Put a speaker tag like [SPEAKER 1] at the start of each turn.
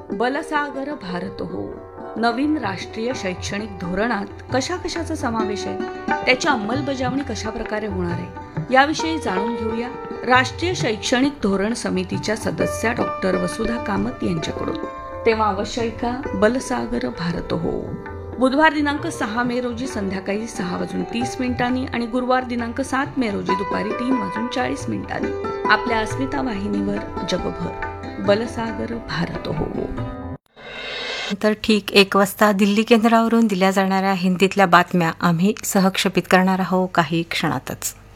[SPEAKER 1] बलसागर भारत हो. नवीन राष्ट्रीय शैक्षणिक धोरणात कशाचा समावेश आहे, त्याची अंमलबजावणी कशा प्रकारे होणार आहे, याविषयी जाणून घेऊया राष्ट्रीय शैक्षणिक धोरण समितीच्या सदस्या डॉक्टर वसुधा कामत यांच्याकडून. तेव्हा अवश्य ऐका बलसागर भारत हो. बुधवार दिनांक 6 मे रोजी संध्याकाळी 6:30 आणि गुरुवार दिनांक 7 मे रोजी दुपारी 3:40 आपल्या अस्मिता वाहिनीवर जगभर बलसागर भारत हो.
[SPEAKER 2] तर ठीक 1 वाजता दिल्ली केंद्रावरून दिल्या जाणाऱ्या हिंदीतल्या बातम्या आम्ही सहक्षेपित करणार आहोत काही क्षणातच.